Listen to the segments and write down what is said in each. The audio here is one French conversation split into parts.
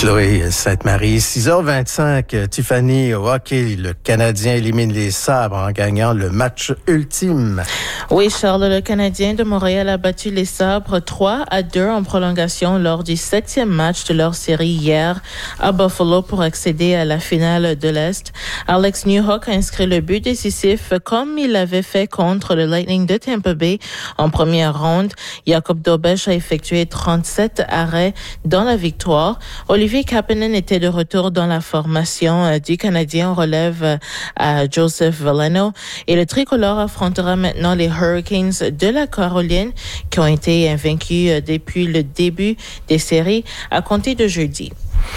Chloé Sainte-Marie, 6h25, Tiffany, au hockey, le Canadien élimine les Sabres en gagnant le match ultime. Oui, Charles, le Canadien de Montréal a battu les Sabres 3-2 en prolongation lors du 7e match de leur série hier à Buffalo pour accéder à la finale de l'Est. Alex Newhook a inscrit le but décisif comme il l'avait fait contre le Lightning de Tampa Bay en première ronde. Jacob Dobeš a effectué 37 arrêts dans la victoire. Olivier Kapanen était de retour dans la formation du Canadien. On relève à Joseph Veleno. Et le tricolore affrontera maintenant les Hurricanes de la Caroline qui ont été invaincus depuis le début des séries à compter de jeudi.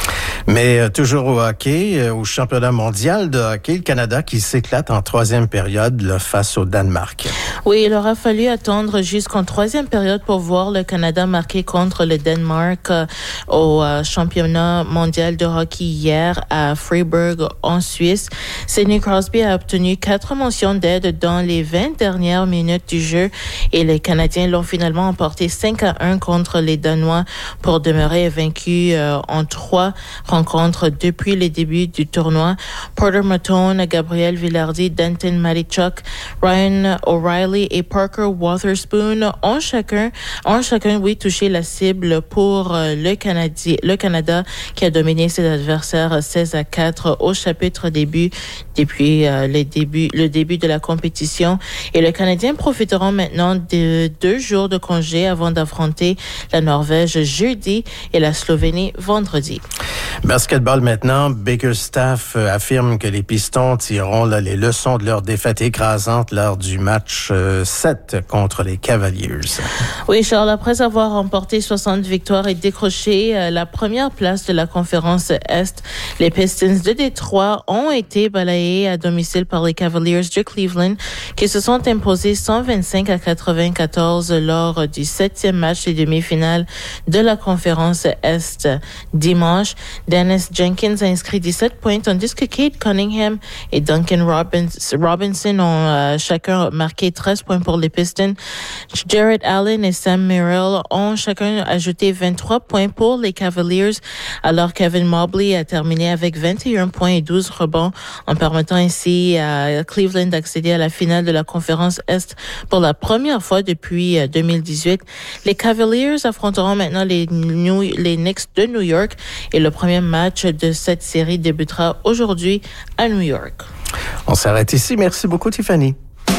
Mais toujours au hockey, au championnat mondial de hockey, le Canada qui s'éclate en troisième période là, face au Danemark. Oui, il aura fallu attendre jusqu'en troisième période pour voir le Canada marquer contre le Danemark au championnat mondial de hockey hier à Freiburg en Suisse. Sidney Crosby a obtenu 4 mentions d'aide dans les 20 dernières minutes du jeu et les Canadiens l'ont finalement emporté 5-1 contre les Danois pour demeurer vaincus en 3 rencontres depuis le début du tournoi. Porter Matone, Gabriel Vilardi, Denton Marichuk, Ryan O'Reilly et Parker Wotherspoon ont chacun touché la cible pour le Canada qui a dominé ses adversaires 16-4 au chapitre début depuis le début de la compétition. Et le Canadien profiteront maintenant de 2 jours de congé avant d'affronter la Norvège jeudi et la Slovénie vendredi. Basketball maintenant, Bickerstaff affirme que les Pistons tireront les leçons de leur défaite écrasante lors du match 7 contre les Cavaliers. Oui, Charles, après avoir remporté 60 victoires et décroché la première place de la conférence Est, les Pistons de Détroit ont été balayés à domicile par les Cavaliers de Cleveland qui se sont imposés 125-94 lors du 7e match des demi-finales de la conférence Est dimanche. Dennis Jenkins a inscrit 17 points tandis que Kate Cunningham et Duncan Robinson ont chacun marqué 13 points pour les Pistons. Jared Allen et Sam Merrill ont chacun ajouté 23 points pour les Cavaliers, alors Kevin Mobley a terminé avec 21 points et 12 rebonds en permettant ainsi à Cleveland d'accéder à la finale de la conférence Est pour la première fois depuis 2018. Les Cavaliers affronteront maintenant les Knicks de New York et le premier match de cette série débutera aujourd'hui à New York. On s'arrête ici. Merci beaucoup, Tiffany.